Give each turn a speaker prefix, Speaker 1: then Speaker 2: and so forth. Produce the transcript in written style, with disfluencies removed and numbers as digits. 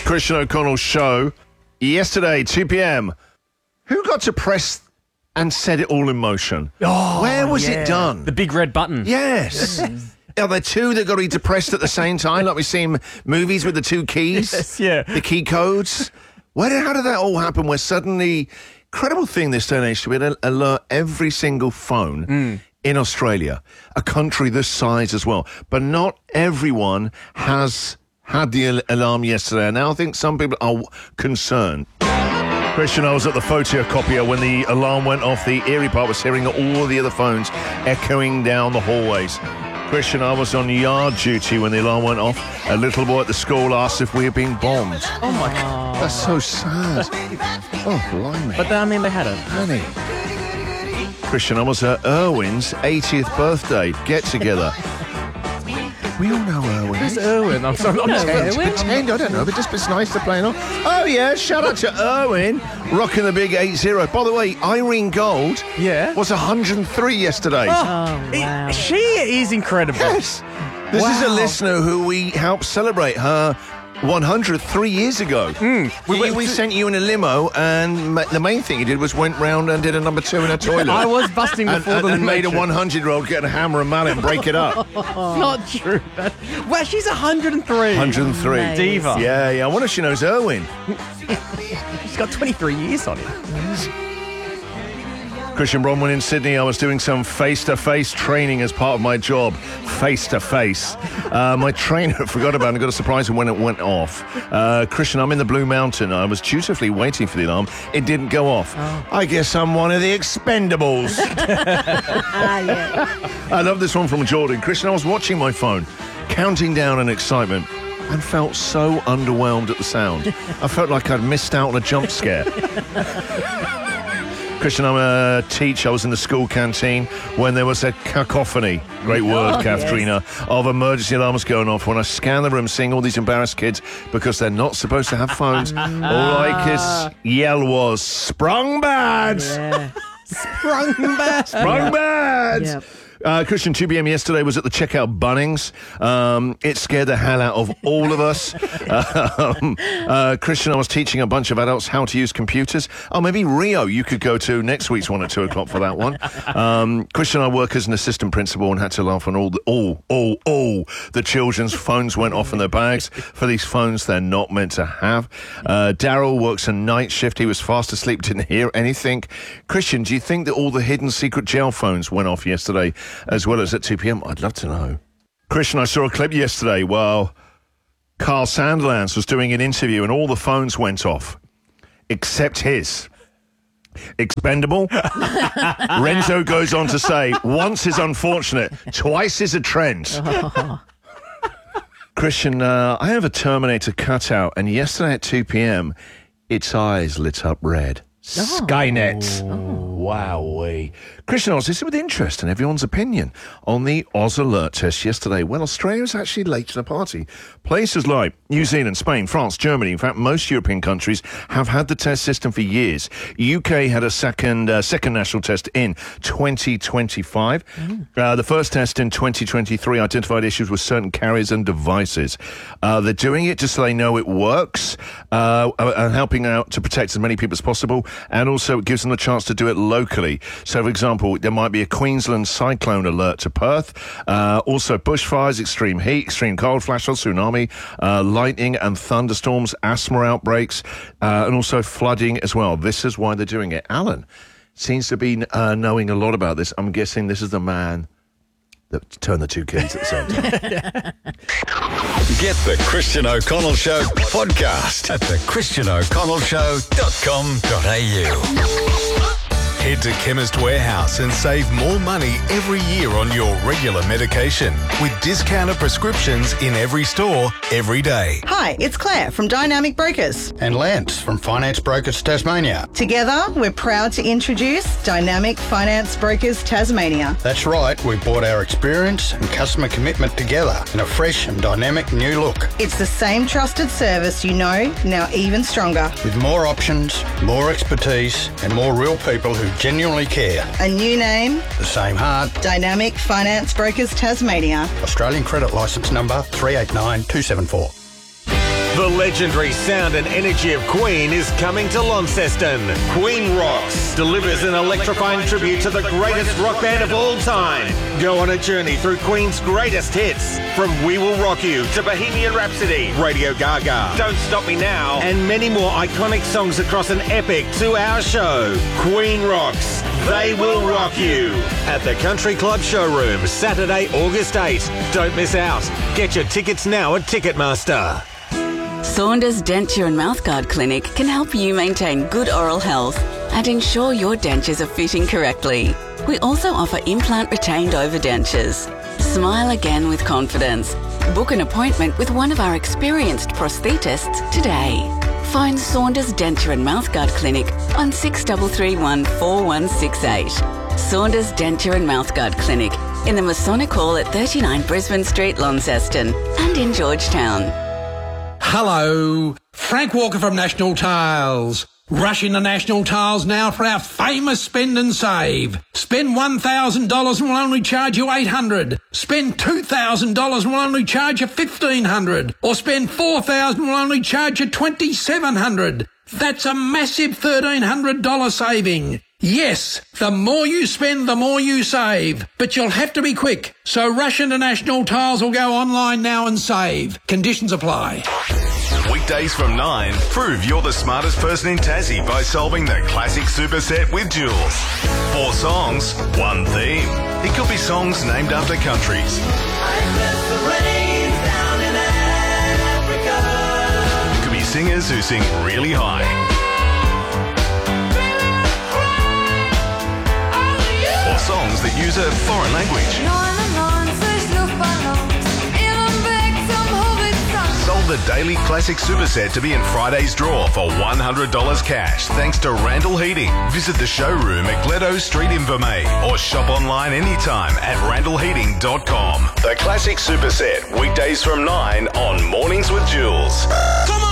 Speaker 1: Christian O'Connell show. Yesterday, 2 p.m. Who got to press and set it all in motion? Where was it done?
Speaker 2: The big red button.
Speaker 1: Yes. Are there two that got to be depressed at the same time, like we see in movies with the two keys?
Speaker 2: Yes, yeah.
Speaker 1: The key codes? How did that all happen? Where suddenly, incredible thing this day and age to be able to alert every single phone in Australia, a country this size as well. But not everyone has had the alarm yesterday, and now I think some people are concerned. Christian, I was at the photocopier when the alarm went off. The eerie part was hearing all the other phones echoing down the hallways. Christian, I was on yard duty when the alarm went off. A little boy at the school asked if we were being bombed.
Speaker 2: Oh, my God.
Speaker 1: That's so sad. Oh, blimey.
Speaker 2: But, they had it.
Speaker 1: Honey. Christian, I was at Irwin's 80th birthday get-together. We all know Irwin.
Speaker 2: Who's Irwin? I'm sorry.
Speaker 1: Pretend, I don't know, but just it's nice to play along. Oh, yeah, shout out to Irwin, rocking the big 8-0. By the way, Irene Gold was 103 yesterday.
Speaker 2: Wow. She is incredible.
Speaker 1: Yes. This is a listener who we helped celebrate her 100 3 years ago. We sent you in a limo, and the main thing you did was went round and did a number 2 in a toilet.
Speaker 2: I was busting before
Speaker 1: and made a 100-year-old get a hammer and mallet and break it up.
Speaker 2: Not true. Well, she's 103.
Speaker 1: 103.
Speaker 2: Nice. Diva.
Speaker 1: Yeah. I wonder if she knows Irwin.
Speaker 2: She's got 23 years on it.
Speaker 1: Christian Bronwyn in Sydney. I was doing some face-to-face training as part of my job. Face-to-face. My trainer forgot about it and got a surprise when it went off. Christian, I'm in the Blue Mountain. I was dutifully waiting for the alarm. It didn't go off. I guess I'm one of the Expendables. I love this one from Jordan. Christian, I was watching my phone, counting down in excitement, and felt so underwhelmed at the sound. I felt like I'd missed out on a jump scare. Christian, I'm a teacher. I was in the school canteen when there was a cacophony, great word, Katharina, of emergency alarms going off. When I scanned the room, seeing all these embarrassed kids because they're not supposed to have phones, all I could yell was, "Sprung bad!"
Speaker 2: Yeah. Sprung bad!
Speaker 1: Sprung bad!
Speaker 2: Yep.
Speaker 1: Christian, 2 p.m. yesterday was at the checkout Bunnings. It scared the hell out of all of us. Christian, I was teaching a bunch of adults how to use computers. Oh, maybe Rio, you could go to next week's one at 2 o'clock for that one. Christian, I work as an assistant principal and had to laugh when all the children's phones went off in their bags for these phones they're not meant to have. Daryl works a night shift. He was fast asleep, didn't hear anything. Christian, do you think that all the hidden secret jail phones went off yesterday as well as at 2 p.m? I'd love to know. Christian, I saw a clip yesterday while Carl Sandlands was doing an interview and all the phones went off, except his. Expendable. Renzo goes on to say, once is unfortunate, twice is a trend. Christian, I have a Terminator cutout, and yesterday at 2 p.m, its eyes lit up red. Skynet. Wowee. Christian, I was listening with interest and everyone's opinion on the Oz Alert test yesterday. Well, Australia was actually late to the party. Places like New Zealand, Spain, France, Germany, in fact, most European countries have had the test system for years. UK had a second national test in 2025. The first test in 2023 identified issues with certain carriers and devices. They're doing it just so they know it works and helping out to protect as many people as possible. And also it gives them the chance to do it locally. So, for example, there might be a Queensland cyclone alert to Perth. Also bushfires, extreme heat, extreme cold, flash flood, tsunami, lightning and thunderstorms, asthma outbreaks, and also flooding as well. This is why they're doing it. Alan seems to be knowing a lot about this. I'm guessing this is the man that turned the two keys at the same time.
Speaker 3: Get the Christian O'Connell Show podcast at thechristianoconnellshow.com.au. Head to Chemist Warehouse and save more money every year on your regular medication with discounted prescriptions in every store, every day.
Speaker 4: Hi, it's Claire from Dynamic Brokers.
Speaker 5: And Lance from Finance Brokers Tasmania.
Speaker 4: Together, we're proud to introduce Dynamic Finance Brokers Tasmania.
Speaker 5: That's right, we brought our experience and customer commitment together in a fresh and dynamic new look.
Speaker 4: It's the same trusted service you know, now even stronger.
Speaker 5: With more options, more expertise, and more real people who genuinely care.
Speaker 4: A new name,
Speaker 5: The same heart.
Speaker 4: Dynamic Finance Brokers Tasmania.
Speaker 5: Australian credit licence number 389274.
Speaker 6: The legendary sound and energy of Queen is coming to Launceston. Queen Rocks delivers an electrifying tribute to the greatest rock band of all time. Go on a journey through Queen's greatest hits, from We Will Rock You to Bohemian Rhapsody, Radio Gaga, Don't Stop Me Now, and many more iconic songs across an epic 2-hour show. Queen Rocks, They Will Rock You, at the Country Club Showroom, Saturday, August 8. Don't miss out. Get your tickets now at Ticketmaster.
Speaker 7: Saunders Denture and Mouthguard Clinic can help you maintain good oral health and ensure your dentures are fitting correctly. We also offer implant retained overdentures. Smile again with confidence. Book an appointment with one of our experienced prosthetists today. Phone Saunders Denture and Mouthguard Clinic on 6331 4168. Saunders Denture and Mouthguard Clinic in the Masonic Hall at 39 Brisbane Street, Launceston, and in Georgetown.
Speaker 8: Hello, Frank Walker from National Tiles. Rush into National Tiles now for our famous spend and save. Spend $1,000 and we'll only charge you $800. Spend $2,000 and we'll only charge you $1,500. Or spend $4,000 and we'll only charge you $2,700. That's a massive $1,300 saving. Yes, the more you spend, the more you save. But you'll have to be quick. So rush into National Tiles or go online now and save. Conditions apply.
Speaker 3: Weekdays from 9, prove you're the smartest person in Tassie by solving the classic superset with Jules. 4 songs, 1 theme. It could be songs named after countries. It could be singers who sing really high. Or songs that use a foreign language. Sold the Daily Classic Superset to be in Friday's draw for $100 cash thanks to Randall Heating. Visit the showroom at Gledo Street in Vermey or shop online anytime at randallheating.com. The Classic Superset, weekdays from 9 on Mornings with Jules.